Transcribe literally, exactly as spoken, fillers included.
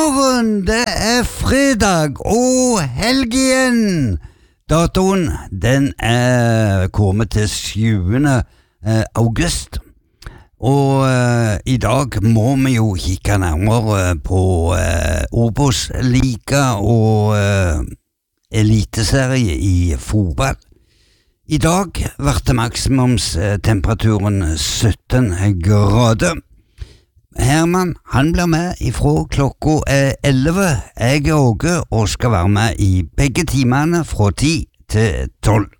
morgen, det er fredag og helg igjen. Datoen, den er kommet til sjuende august. Og uh, i dag må vi jo kikke nærmere på uh, Obos-liga og uh, eliteserie i fotball. I dag var det maksimumstemperaturen sytten grader. Herman, han blir med ifra klokka elleve. Jeg er Åge og skal være med i begge timene fra ti til tolv.